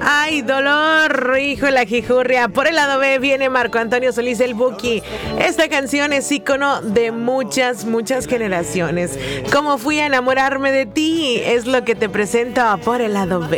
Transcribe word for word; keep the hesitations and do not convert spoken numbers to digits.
Ay, dolor, hijo de la jijurria. Por el lado B viene Marco Antonio Solís el Buki. Esta canción es ícono de muchas, muchas generaciones. ¿Cómo fui a enamorarme de ti? Es lo que te presento por el lado B.